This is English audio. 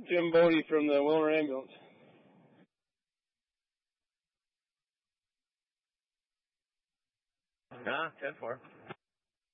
Jim Bodie from the Wilmer Ambulance. Ah, 10-4.